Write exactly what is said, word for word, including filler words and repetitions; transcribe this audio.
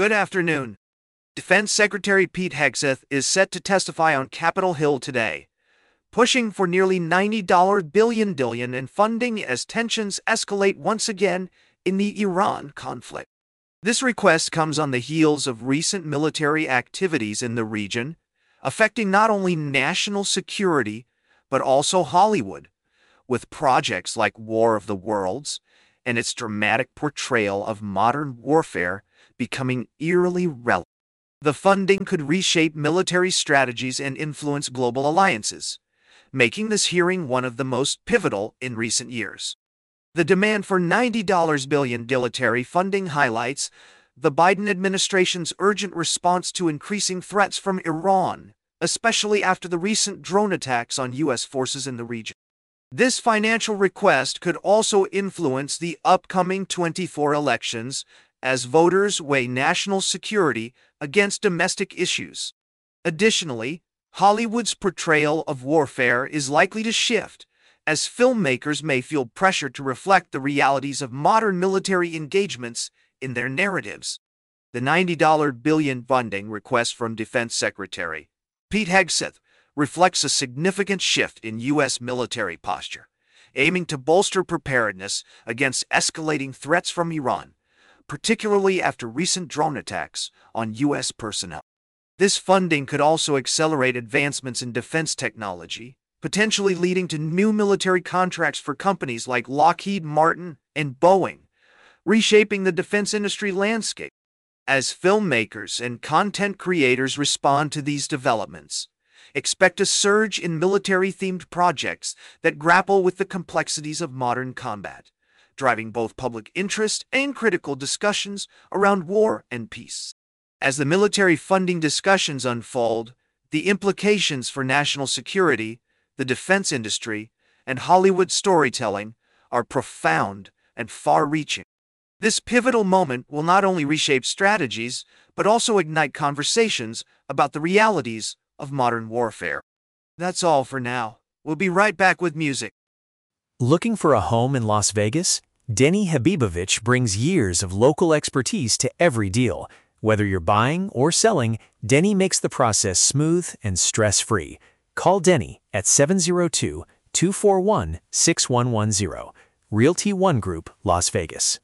Good afternoon. Defense Secretary Pete Hegseth is set to testify on Capitol Hill today, pushing for nearly ninety billion dollars in funding as tensions escalate once again in the Iran conflict. This request comes on the heels of recent military activities in the region, affecting not only national security but also Hollywood, with projects like War of the Worlds and its dramatic portrayal of modern warfare becoming eerily relevant. The funding could reshape military strategies and influence global alliances, making this hearing one of the most pivotal in recent years. The demand for ninety billion dollars military funding highlights the Biden administration's urgent response to increasing threats from Iran, especially after the recent drone attacks on U S forces in the region. This financial request could also influence the upcoming twenty-four elections as voters weigh national security against domestic issues. Additionally, Hollywood's portrayal of warfare is likely to shift, as filmmakers may feel pressure to reflect the realities of modern military engagements in their narratives. The ninety billion dollars funding request from Defense Secretary Pete Hegseth reflects a significant shift in U S military posture, aiming to bolster preparedness against escalating threats from Iran, particularly after recent drone attacks on U S personnel. This funding could also accelerate advancements in defense technology, potentially leading to new military contracts for companies like Lockheed Martin and Boeing, reshaping the defense industry landscape. As filmmakers and content creators respond to these developments, expect a surge in military-themed projects that grapple with the complexities of modern combat, driving both public interest and critical discussions around war and peace. As the military funding discussions unfold, the implications for national security, the defense industry, and Hollywood storytelling are profound and far-reaching. This pivotal moment will not only reshape strategies, but also ignite conversations about the realities of modern warfare. That's all for now. We'll be right back with music. Looking for a home in Las Vegas? Denny Habibovich brings years of local expertise to every deal. Whether you're buying or selling, Denny makes the process smooth and stress-free. Call Denny at seven zero two, two four one, six one one zero. Realty One Group, Las Vegas.